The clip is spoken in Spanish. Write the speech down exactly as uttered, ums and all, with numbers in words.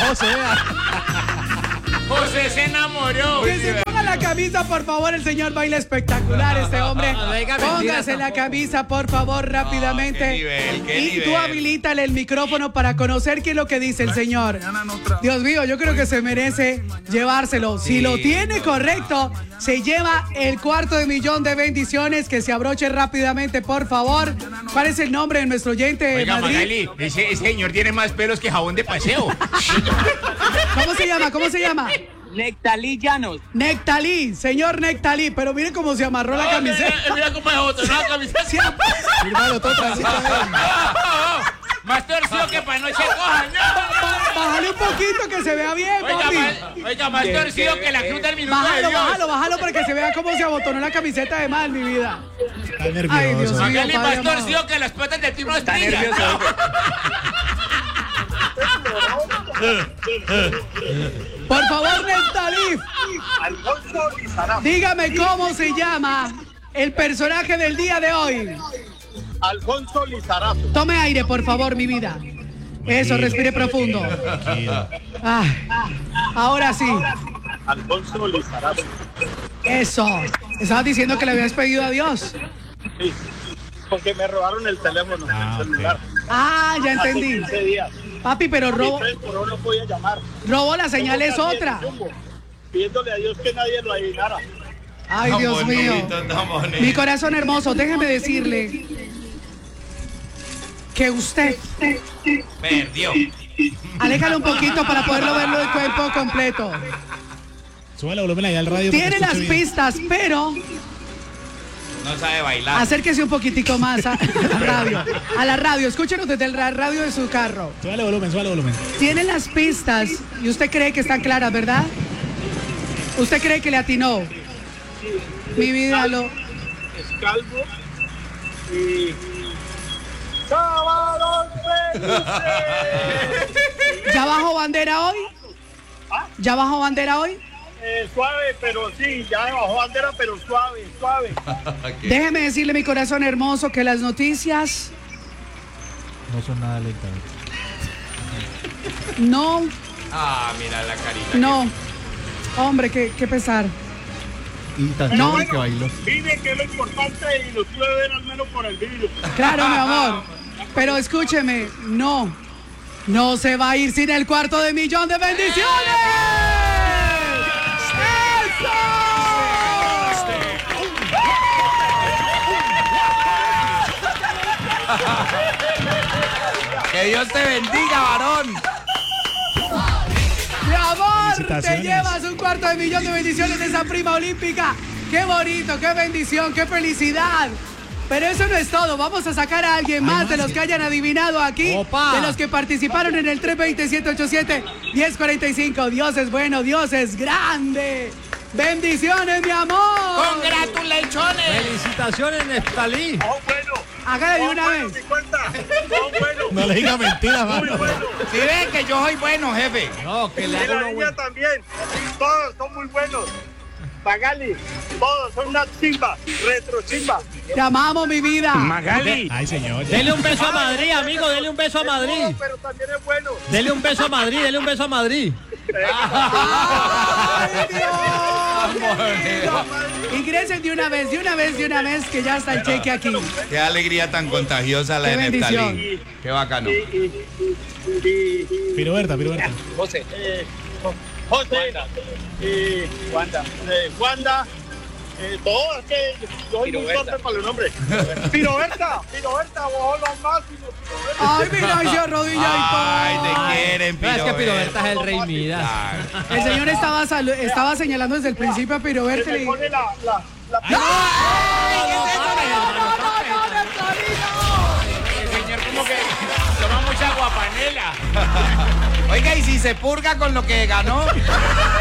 José. José se enamoró. Que se ponga la camisa, por favor. El señor baila espectacular, este hombre. Póngase la camisa, por favor, rápidamente. Oh, qué nivel, qué y nivel. tú habilítale el micrófono para conocer qué es lo que dice el señor. Dios mío, yo creo que se merece llevárselo. Si Sí, lo tiene no, correcto, se lleva el cuarto de millón de bendiciones. Que se abroche rápidamente, por favor. ¿Cuál es el nombre de nuestro oyente de Oiga, Madrid? Magali, ese, ese señor tiene más pelos que jabón de paseo. ¿Cómo se llama? ¿Cómo se llama? Nectalí Llanos. Nectalí, señor Nectalí, pero mire cómo se amarró la camiseta. Mira, mira cómo es otro, ¿no? La camiseta. Sí, Hermano, todo transito. Más torcido que para no se coja, ¿no? bájale un poquito que se vea bien, Oiga, papi. más, oiga, más torcido que la cruz del minuto de Bájalo, Dios. bájalo, bájalo para que se vea cómo se abotonó la camiseta de mal, mi vida. Está Ay, Dios nervioso. mío. Magali Padre más amado. torcido que las patas de Tino Está Asprilla. nervioso. Por favor, Nectalí, Alfonso Lizarazo. dígame cómo se llama el personaje del día de hoy. Alfonso Lizarazo. Tome aire, por favor, mi vida. Eso, respire profundo. Ah, ahora sí. Alfonso Lizarazo. Eso. Estabas diciendo que le habías pedido a Dios. Sí. Porque me robaron el teléfono, Ah, el celular. Ah, ya Hace entendí. quince días. Papi, pero robo, Entonces, por eso no podía llamar. robo la señal es Tengo otra. casi el rumbo, pidiéndole a Dios que nadie lo adivinara. Ay, Tan Dios mío. bonito, tan bonito. Mi corazón hermoso, déjeme decirle que usted, Perdió. aléjalo un poquito para poderlo verlo de cuerpo completo. Sube el volumen allá al radio. Tiene para las que escuche bien. pistas, pero No sabe bailar. acérquese un poquitico más a, a la radio. A la radio, escúchenos desde el ra- radio de su carro. Sube el volumen, sube el volumen. Tiene las pistas y usted cree que están claras, ¿verdad? ¿Usted cree que le atinó? Mi vida lo... Es calvo y... ¡Sábados felices! ¿Ya bajó bandera hoy? ¿Ya bajó bandera hoy? Eh, suave, pero sí, ya bajó bandera, pero suave, suave. Déjeme decirle, mi corazón hermoso, que las noticias No son nada lentas. no, Ah, mira la carita. no. Hombre, qué, qué pesar. Y tan No. chévere que bailó. Vine, que es lo importante, y lo pude ver al menos por el vídeo. Claro, mi amor. Pero escúcheme, no. No se va a ir sin el cuarto de millón de bendiciones. Que Dios te bendiga, varón. Mi amor, te Felicitaciones. llevas un cuarto de millón de bendiciones de esa prima olímpica. Qué bonito, qué bendición, qué felicidad. Pero eso no es todo. Vamos a sacar a alguien más más, de los ¿qué? que hayan adivinado aquí. Opa. De los que participaron en el tres veinte, siete ochenta y siete, diez cuarenta y cinco. Dios es bueno, Dios es grande. Bendiciones, mi amor. Congratulaciones. Felicitaciones, Nectalí. ¡Oh, bueno! Hágale de ¡Oh, una bueno, vez. mi cuenta! ¡Oh, bueno! No le diga mentiras, ¡Muy mano. bueno! Si ven que yo soy bueno, jefe. No, que Y le la hago una niña vuelta. también. Todos son muy buenos. Magali, todos son una chimba, retro chimba. Te amamos, mi vida. Magali. Ay, señor. Dele un beso a Madrid, amigo, dele un beso a Madrid. No, pero también es bueno. Dele un beso a Madrid, dele un beso a Madrid. ¡Ay, Dios! ¡Qué lindo! Ingresen de una vez, de una vez, de una vez, que ya está el cheque aquí. Qué alegría tan contagiosa la Qué de bendición. Neftalí. Qué bacano. Y, y, y, y, Piroberta, Piroberta. José. Eh, José. Y Wanda. Eh, Wanda. Eh, todo es que yo soy muy torpe para los nombres. Piroberta. Piroberta, vos los máximos. Piroberta. Ay, mira, y se arrodilla Ay, y te todo. quieren, No, es que Piroberta. Piroberta es el rey Midas. Claro. El señor estaba, salu- estaba señalando desde el principio a Se Piroberta y le me dijo, pone la... la, la ¡No! ¡Ay, qué es eso! ¡No, no, no, no, Nectalí, El señor como que toma mucha guapanela. Oiga, ¿y si se purga con lo que ganó?